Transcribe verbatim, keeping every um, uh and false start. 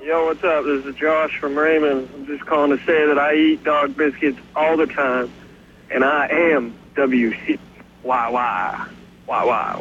Yo, what's up? This is Josh from Raymond. I'm just calling to say that I eat dog biscuits all the time, and I am W C Y Y. Y Y.